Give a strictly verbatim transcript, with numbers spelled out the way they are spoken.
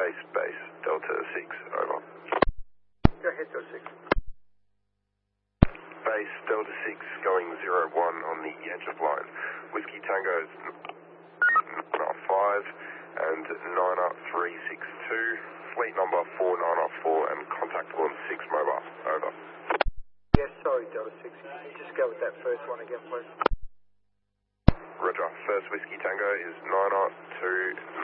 base, base, Delta six, over. Go ahead, Delta six. Base, Delta six, going zero one on the edge of line. Whiskey Tango is nine five and nine three six two, fleet number four nine four and contact on six mobile, over. Yes, sorry, Delta six. Can you just go with that first one again, please? Roger, first Whiskey Tango is nine two